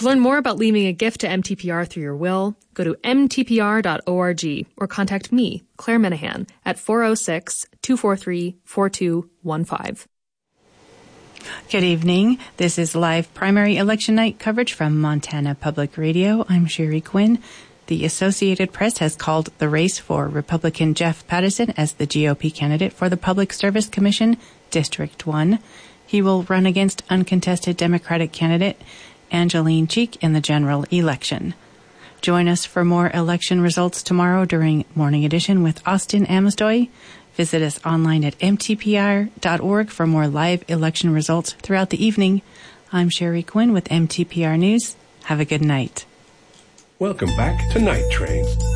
To learn more about leaving a gift to MTPR through your will, go to mtpr.org or contact me, Claire Minahan, at 406-243-4215. Good evening. This is live primary election night coverage from Montana Public Radio. I'm Sherry Quinn. The Associated Press has called the race for Republican Jeff Pattison as the GOP candidate for the Public Service Commission, District 1. He will run against uncontested Democratic candidate Angeline Cheek in the general election. Join us for more election results tomorrow during Morning Edition with Austin Amestoy. Visit us online at mtpr.org for more live election results throughout the evening. I'm Sherry Quinn with MTPR News. Have a good night. Welcome back to Night Train